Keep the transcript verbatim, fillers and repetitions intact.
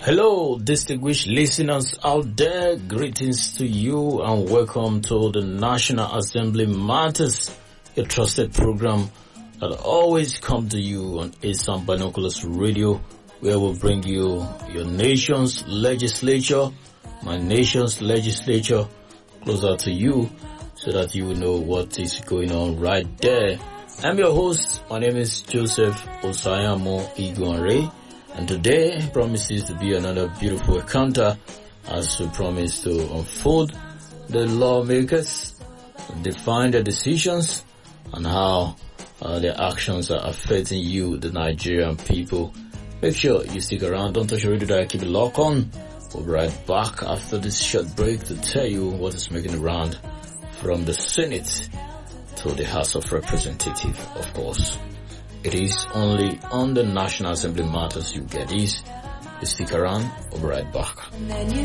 Hello, distinguished listeners out there. Greetings to you and welcome to the National Assembly Matters, a trusted program that always comes to you on Asam Binoculars Radio, where we'll bring you your nation's legislature, my nation's legislature, closer to you so that you will know what is going on right there. I'm your host. My name is Joseph Osayamo Iguanre. And today promises to be another beautiful encounter as we promise to unfold the lawmakers, define their decisions, and how uh, their actions are affecting you, the Nigerian people. Make sure you stick around. Don't touch your radio, keep it locked on. We'll be right back after this short break to tell you what is making the round from the Senate to the House of Representatives, of course. It is only on the National Assembly Matters you get this. You stick around, we'll be right back.